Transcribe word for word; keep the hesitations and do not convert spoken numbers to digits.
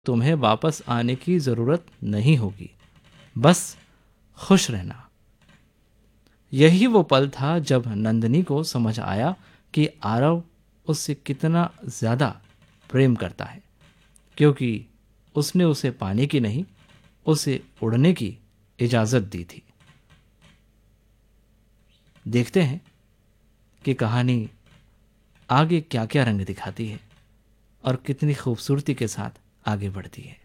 तुम्हें वापस आने की जरूरत नहीं होगी, बस खुश रहना। यही वो पल था जब नंदिनी को समझ आया कि आरव उससे कितना ज्यादा प्रेम करता है, क्योंकि उसने उसे पाने की नहीं, उसे उड़ने की इजाजत दी थी। देखते हैं कि कहानी आगे क्या क्या रंग दिखाती है और कितनी खूबसूरती के साथ आगे बढ़ती है।